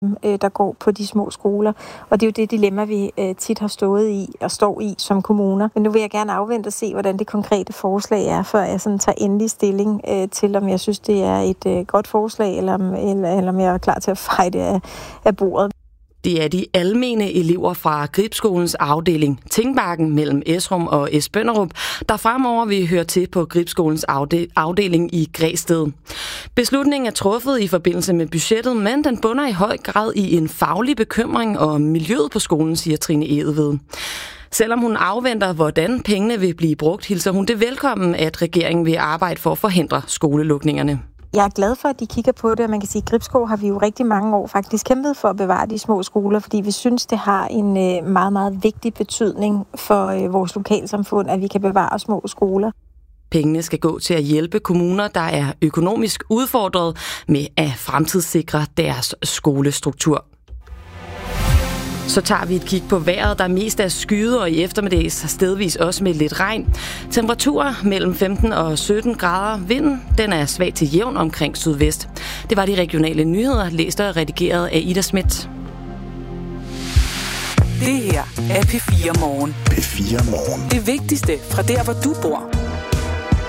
der går på de små skoler. Og det er jo det dilemma, vi tit har stået i og står i som kommuner. Men nu vil jeg gerne afvente og se, hvordan det konkrete forslag er, før jeg sådan tager endelig stilling til, om jeg synes, det er et godt forslag, eller om jeg er klar til at feje det af bordet. Det er de almene elever fra Gribskolens afdeling Tingbakken mellem Esrum og Esbønderup, der fremover vil høre til på Gribskolens afdeling i Græsted. Beslutningen er truffet i forbindelse med budgettet, men den bunder i høj grad i en faglig bekymring om miljøet på skolen, siger Trine Edeved. Selvom hun afventer, hvordan pengene vil blive brugt, hilser hun det velkommen, at regeringen vil arbejde for at forhindre skolelukningerne. Jeg er glad for, at de kigger på det, og man kan sige, at Gribskov har vi jo rigtig mange år faktisk kæmpet for at bevare de små skoler, fordi vi synes, det har en meget, meget vigtig betydning for vores lokalsamfund, at vi kan bevare små skoler. Pengene skal gå til at hjælpe kommuner, der er økonomisk udfordret med at fremtidssikre deres skolestruktur. Så tager vi et kig på vejret, der mest er skyet, og i eftermiddags stedvis også med lidt regn. Temperaturer mellem 15 og 17 grader. Vinden den er svag til jævn omkring sydvest. Det var de regionale nyheder, læst og redigeret af Ida Schmidt. Det her er P4 Morgen. P4 Morgen. Det vigtigste fra der, hvor du bor.